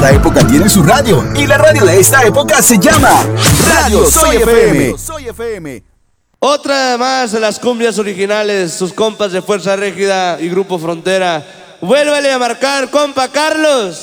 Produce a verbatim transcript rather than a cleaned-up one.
cada época tiene su radio. Y la radio de esta época se llama Radio Soy F M. Soy F M. Otra más de las cumbias originales, sus compas de Fuerza Régida y Grupo Frontera. Vuélvele a marcar, compa Carlos.